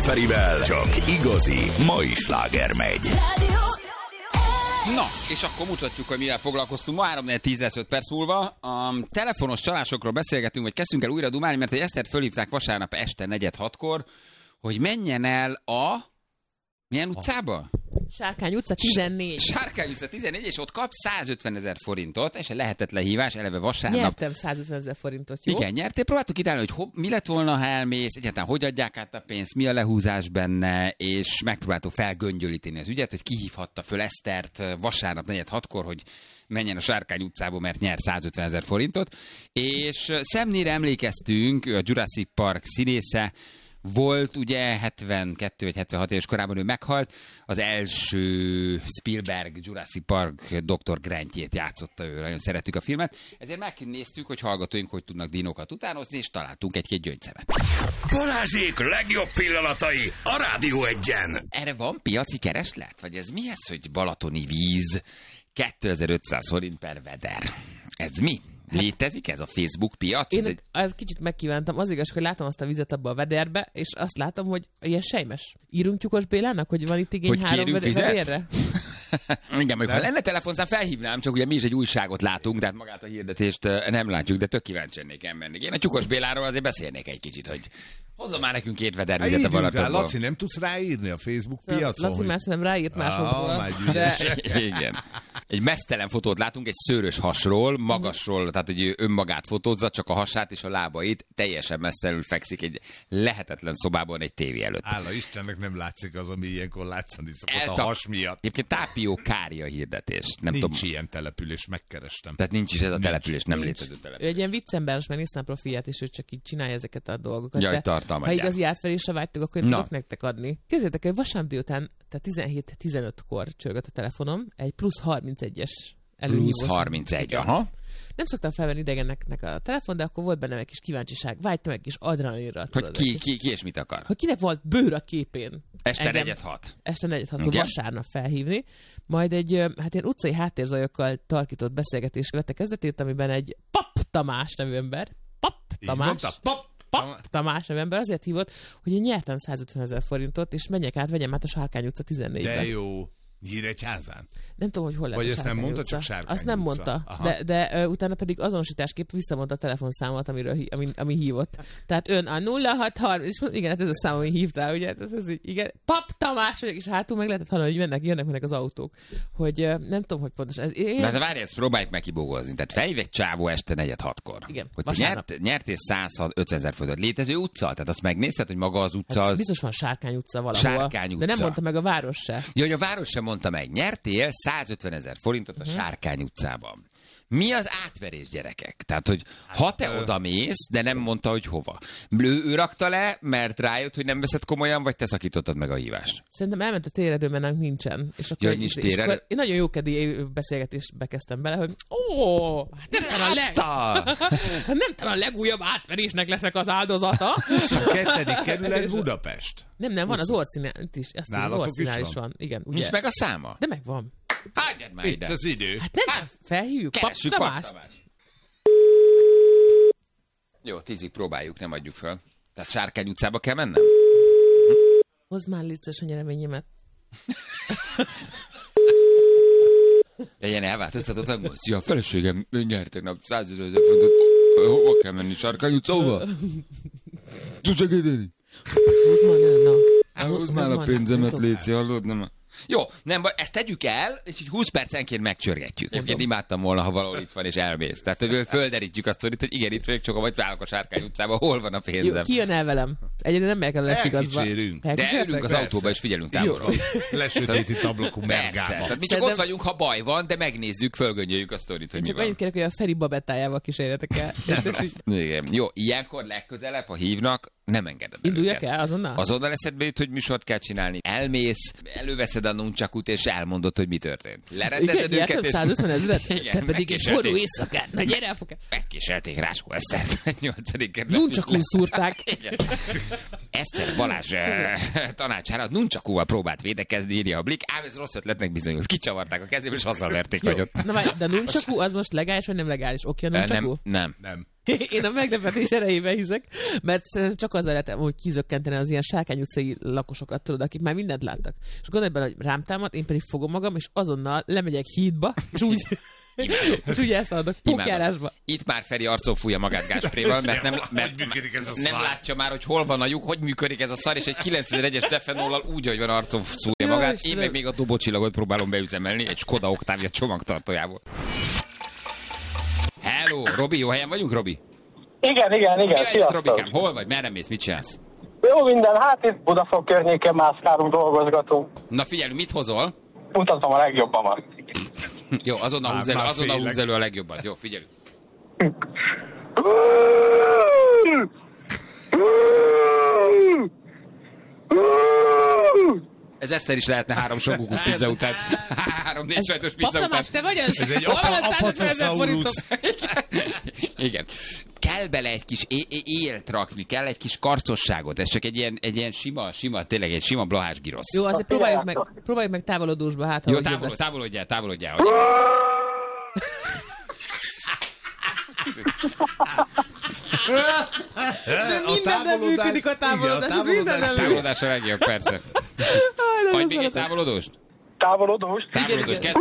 Ferivel csak igazi mai sláger megy. Na, és akkor mutatjuk, hogy mivel foglalkoztunk. Ma 3-4-10 lesz 5 perc múlva. A telefonos csalásokról beszélgetünk, hogy kezdünk el újra dumálni, mert egy Esztert fölhívták vasárnap este 4-6-kor, hogy menjen el a... Milyen utcába? Sárkány utca 14. Sárkány utca 14, és ott kap 150 000 forintot, és egy lehetetlen hívás, eleve vasárnap. Nyertem 150 000 forintot, jó? Igen, nyertél. Próbáltuk kitalálni, hogy mi lett volna, ha elmész, egyáltalán hogy adják át a pénzt, mi a lehúzás benne, és megpróbáltuk felgöngyölíteni az ügyet, hogy kihívhatta föl Esztert vasárnap 4-6-kor, hogy menjen a Sárkány utcába, mert nyer 150 000 forintot. És Sam-Neilre emlékeztünk, ő a Jurassic Park színésze, volt ugye 72 vagy 76 éves korában, ő meghalt, az első Spielberg Jurassic Park Dr. Grantjét játszotta ő, nagyon szeretjük a filmet, ezért megnéztük, hogy hallgatóink hogy tudnak dinókat utánozni, és találtunk egy-két gyöngyszemet. Balázsék legjobb pillanatai a Rádió Egyen. Erre van piaci kereslet? Vagy ez mi ez, hogy balatoni víz 2500 forint per veder? Ez mi? Létezik ez a Facebook piac? Én ezt kicsit megkívántam. Az igaz, hogy látom azt a vizet abba a vederbe, és azt látom, hogy ilyen sejmes. Írunk Tyukos Bélának, hogy van itt igény hogy 3 vedérre? Igen, majd ha lenne telefonszám, felhívnám, csak ugye mi is egy újságot látunk, tehát magát a hirdetést nem látjuk, de tök kíváncsi lennék elmenni. Én a Tyukos Béláról azért beszélnék egy kicsit, hogy hozzon már nekünk 2 vedervizet a Balatonból. Laci, nem tudsz ráírni a Facebook piacon? Laci már szerintem ráírt másokból. Igen. Egy mesztelen fotót látunk, egy szőrös hasról, magasról, tehát hogy ő önmagát fotózza, csak a hasát és a lábait, teljesen mesztelenül fekszik egy lehetetlen szobában egy tévé előtt. Hála Istennek nem látszik az, ami ilyenkor látszani szokott a has miatt. Egyébként Tápió Kária hirdetés. Nem nincs tudom. Ilyen település, megkerestem. Tehát nincs is ez a település, nem létező Ő település. egy ilyen viccemberes, mert néztem profilját, és ő csak így csinálja ezeket a dolgokat. Jaj, ha igazi átverésre vágytok, akkor én tudok nektek adni. Képzeljétek, hogy vasárnap délután, tehát 17-15-kor csörgött a telefonom, egy plusz 31-es előhívó. Plusz 31, aha. Nem szoktam felvenni idegeneknek a telefon, de akkor volt benne egy kis kíváncsiság. Vágytam egy kis adrenalinra. Hogy ki és mit akar? Hogy kinek volt bőr a képén. Este 4-6. Este 4-6, vasárnap felhívni. Majd egy, hát ilyen utcai háttérzajokkal tarkított beszélgetés vette kezdetét, amiben egy Pap Tamás nevű ember, Pap Tamás nevű ember azért hívott, hogy én nyertem 150 000 forintot, és menjek át, vegyem át a Sárkány utca 14-ben. De jó. Nyíregyházán? Nem tudom, hogy hol lett a Sárkány nem mondta, utca. csak Sárkány azt nem utca. mondta, de utána pedig azonosításképp visszamondta a telefonszámot, ami hívott. Tehát ön a 0630, és igen, hát ez a szám, ami hívtál, ugye? Igen, Pap Tamás vagyok, és hátul meg lehetett hallani, hogy jönnek az autók. Hogy nem tudom, hogy pontosan. De várj, ezt próbáljuk meg kibógozni. Tehát felhív egy csávó este 4-6-kor. Igen, hogy nyertél 150 000 forintot. Létező utca? Tehát azt megnézted, hogy maga az utca... Hát biztos van Sárkány utca valahol. Sárkány utca. De nem mondta meg a város se. Ja, hogy a város sem mondta meg. Nyertél 150 000 forintot a Sárkány utcában. Mi az átverés, gyerekek? Tehát, hogy ha te odamész, de nem mondta, hogy hova. Ő rakta le, mert rájött, hogy nem veszed komolyan, vagy te szakítottad meg a hívást? Szerintem elment a téredő, mert nincsen. És akkor, nincs téredő. Én nagyon jókedély beszélgetésbe kezdtem bele, hogy nem talán a legújabb átverésnek leszek az áldozata. 22. kerület Budapest. Nem, van az Orcinál is. Az Orcinál is van. Igen, ugye? Nincs meg a száma? De megvan. Hagyjad már ide. Itt az idő. Hát nem, felhívjuk. Keressük Pap Tamás. Jó, 10-ig próbáljuk, nem adjuk fel. Tehát Sárkány utcába kell mennem? Hozd már létszős a nyereményemet. De ilyen elváltoztatott angol. Szia, a feleségem nyert tegnap 100 000 forintot. Hova kell menni? Sárkány utca, hova? Tudsz segíteni? Hozd már a pénzemet, léci, hallod? Nem. Jó, nem, ezt tegyük el, és így 20 percenként megcsörgetjük. Én imádtam volna, ha valahol itt van, és elmész. Tehát, hogy földerítjük azt, hogy igen, itt vagyok, csak vagy válok a Sárkány utcában, hol van a pénzem. Jó, ki jön el velem? Egyedül nem megyek el a leszigazba. De ülünk az autóba, és figyelünk távolról. Lesötétít ablakú mergába. Tehát mi csak ott vagyunk, ha baj van, de megnézzük, fölgöngyöljük a sztorit, hogy mi van. Csak annyit kérek, hogy a Feri babettájával kísérjetek el. Igen. Jó, ilyenkor legközelebb, ha hívnak, nem engeded el. Induljak el azonnal? Azonnal eszedbe jut, hogy műsort kell csinálni. Elmész, előveszed a nuncsakut, és elmondod, hogy mi történt. Lerendezed őket, és... 150 000? Te pedig egy forró megkísérték. éjszakát. Na gyere, elfogad. Megkísérték Ráskó Esztert. 8. kerület. Nuncsakún szúrták. Igen. Eszter Balázs tanácsára nuncsakúval próbált védekezni, írja a Blik, ám ez rossz ötletnek bizonyult. Kicsavarták a kezéből, és azzal verték nagyot. Na várj, de nuncsakú az most legális, vagy nem legális? Oké a nuncsakú? Nem. Én a meglepetés erejébe hiszek, mert csak azzal lehet, hogy kizökkenteni az ilyen Sárkány utcai lakosokat, tudod, akik már mindent láttak. És gondolj bele, hogy rám támad, én pedig fogom magam, és azonnal lemegyek hídba, és úgy... És ugye ezt adok, pókjárásba. Itt már Feri arcon fújja magát gáspréval, mert nem látja már, hogy hol van a lyuk, hogy működik ez a szar, és egy 9001-es defenollal úgy, hogy van arcon szúrja magát. Én meg még a dobócsillagot próbálom beüzemelni egy Skoda Octavia csomagtartójából. Hello, Robi, jó helyen vagyunk, Robi? Igen, sziasztok. Robikám, hol vagy? Merre mész? Mit csinálsz? Jó minden, hát itt Budafok környéken mászkálunk, dolgozgatunk. Na figyelj, mit hozol? Mutatom a legjobbamat. Jó, azonnal húz elő a legjobbat. Jó, figyelj. Ez Eszter is lehetne 3 songukusz pizza után. 3-4 sajtos pizza után. Paptamás, te vagy az? Ez egy apatosaurus. Igen. Kell bele egy kis élt rakni, kell egy kis karcosságot. Ez csak egy ilyen sima, tényleg egy sima blahás girosz. Jó, azért próbáljuk meg távolodósba, hát jó, távolodjál. Minden nem működik a távolodás. Távolodás a legjobb, persze. Vagy még egy távolodóst? Távolodós, kezd.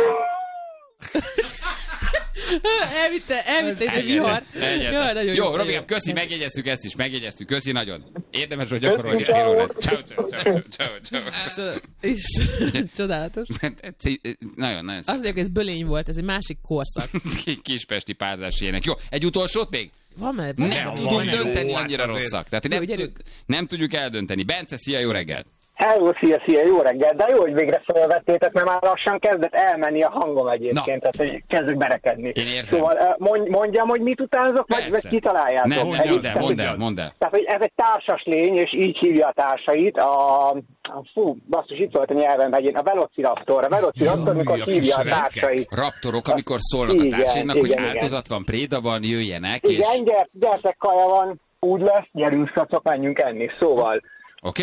Elvitte egy vihar. Jó, Robikám, köszi, megjegyeztük ezt is, köszi nagyon. Érdemes, hogy gyakorolni fél órát. Ciao. Csodálatos. Nagyon. Azt mondják, ez bölény volt, ez egy másik korszak. Kispesti párzás ilyenek. Jó, egy utolsót még? Van már. Nem tudjuk dönteni, annyira rosszak. Tehát nem tudjuk eldönteni. Bence, szia, jó reggelt! Hello, szia, jó reggel, de jó, hogy végre felvettétek, mert már lassan kezdett elmenni a hangom egyébként, tehát hogy kezdek berekedni. Én érzem. Szóval mondjam, hogy mit utánzok, vagy kitaláljátok? Mondd el. Tehát, hogy ez egy társas lény, és így hívja a társait, basszus, itt volt a nyelven, a Velociraptor, amikor hívja a társait. Raptorok, amikor szólnak a társainak, hogy áldozat van, préda van, jöjjenek. Igen, gyertek, kaja van, úgy lesz, gyerünk, szacok, menjünk enni, szóval. Oké.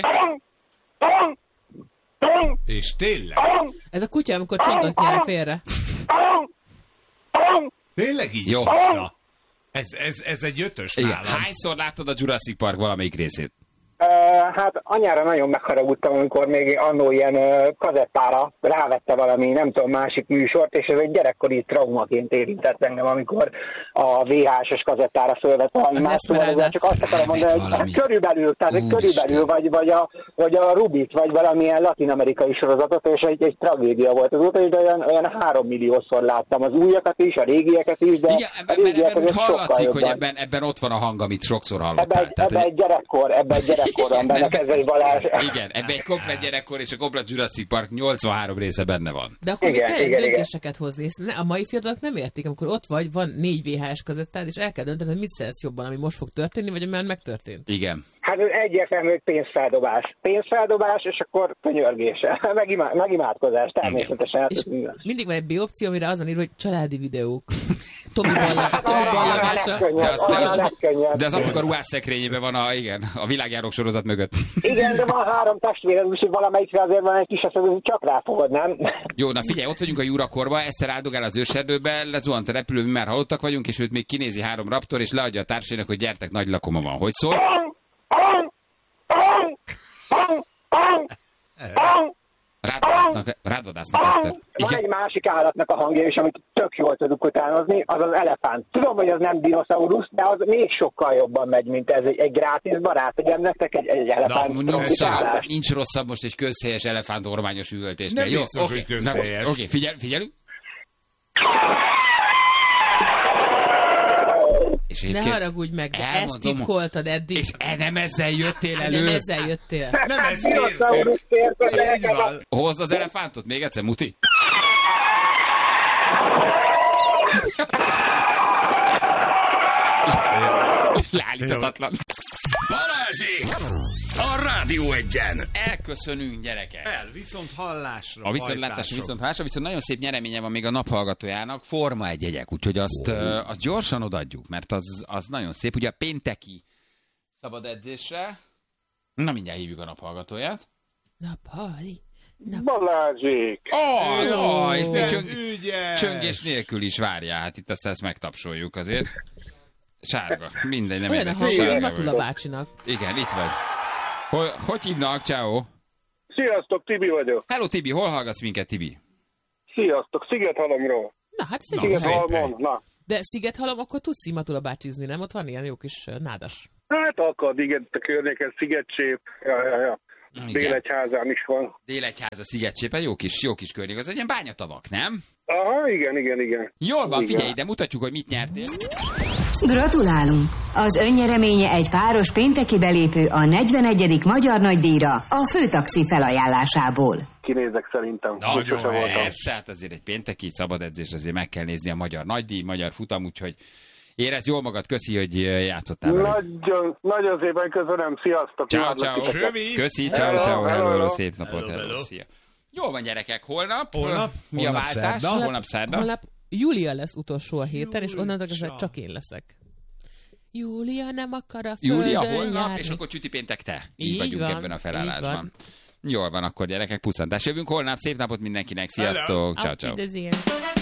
És tényleg? Ez a kutya, amikor csontot nyel félre. Tényleg így? Jó. Ez egy 5-ös nálam. nálam. Hányszor láttad a Jurassic Park valamelyik részét? Hát anyára nagyon megharagudtam, amikor még annó ilyen kazettára rávette valami, nem tudom, másik műsort, és ez egy gyerekkori traumaként érintett engem, amikor a VHS-es kazettára fölvett valami más, szóval csak azt akarom mondani, hogy körülbelül, vagy a Rubit, vagy valamilyen latin-amerikai sorozatot, és egy tragédia volt az óta, de olyan 3 milliószor láttam az újakat is, a régieket is, de igen, ebben hallatszik, hogy ebben ott van a hang, amit sokszor hallottál. Ebben egy gyerekkorban benne Kezei Balázs. Igen, ebben egy komplet gyerekkor és a komplet Jurassic Park 83 része benne van. De akkor kell döntéseket hozni. A mai fiatalok nem értik, amikor ott van 4 VHS kazettád, és el kell dönteni, hogy mit szeretsz jobban, ami most fog történni, vagy ami megtörtént. Igen. Hát ez egyértelmű pénzfeldobás, és akkor könyörgése, meg imádkozás, természetesen. Mindig van egy B-opció, amire azon ír, hogy családi videók. Tomi ballagása. De az apuk a ruhás szekrényében van a világjárok sorozat mögött. Igen, de van 3 testvéred, úgyhogy valamelyikre azért van egy kis eszedő, csak ráfogod, nem? Jó, na figyelj, ott vagyunk a Jurakorba, Eszter áldogál az őserdőbe, lezuhant a repülő, mi már halottak vagyunk, és őt még kinézi 3 raptor, és leadja a társainak, hogy gyertek, nagy lakoma van. Hogy szól? Rádvadásznak, Eszter. Van egy másik állatnak a hangja is, amit tök jól tudunk utánozni, az az elefánt. Tudom, hogy az nem dinoszaurusz, de az még sokkal jobban megy, mint ez egy grátis barát. Ugye nektek egy elefánt. Nincs rosszabb most egy közhelyes elefántormányos üvöltésnél. Nem biztos, hogy közhelyes. Oké, figyelünk. Ne haragudj meg, de ezt titkoltad eddig. És nem ezzel jöttél elő. Nem ezzel jöttél. Nem ezzel jöttél. Hozd az elefántot még egyszer, Muti. Leállíthatatlan. Balázsék! A Rádió Egyen! Elköszönünk, gyerekek! Viszont hallásra. A viszontlátásra, viszont nagyon szép nyereménye van még a naphallgatójának, Forma 1 jegyek, úgyhogy azt gyorsan odaadjuk, mert az nagyon szép. Ugye a pénteki szabad edzésre, na mindjárt hívjuk a naphallgatóját. Balázsék! És még csöngés nélkül is várjál, hát itt ezt megtapsoljuk azért. Sárga. Mindegy, nem Olyan a érdekel. hangja, mint Sárga Matula vagy. bácsinak. Igen, itt vagy. Hogy hívnak? Ciao. Sziasztok, Tibi vagyok. Hello, Tibi, hol hallgatsz minket, Tibi? Sziasztok, Szigethalomról. Na, hát Szigethalmon, na. De Szigethalom, akkor tudsz Matula bácsizni, nem? Ott van ilyen jó kis nádas. Hát akad, igen, a környéken Szigetcsép. Ja. Délegyházán is van. Délegyháza, Szigetcsépen, jó kis környék. Az egy ilyen bányatavak, nem? Aha, igen. Jól van, Igen. figyelj, de mutatjuk, hogy mit nyertél. Gratulálunk! Az önnyereménye egy páros pénteki belépő a 41. Magyar Nagydíjra a Főtaxi felajánlásából. Kinézek szerintem. Nagyon Sose voltam. Persze, hát azért egy pénteki szabad edzés, azért meg kell nézni a magyar nagydíj, magyar futam, úgyhogy érezd jól magad, köszi, hogy játszottál velünk. Nagyon szépen köszönöm, sziasztok. Ciao, imádlak ciao. titeket. Sövi. Köszi, Hello, hello, hello. szép napot, Hello, hello, hello. szia. Jól van, gyerekek, holnap mi a Holnap váltás? szerda. Holnap szerda. Holnap Júlia lesz utolsó a héten, és onnantól kezdve csak én leszek. Júlia nem akar a földön Júlia holnap, járni. és akkor csüti péntek te. Így Így vagyunk van, ebben a így felállásban. van. Jól van, akkor gyerekek, pusztantás. Jövünk holnap, szép napot mindenkinek, sziasztok, ciao, Auf ciao. Wiedersehen.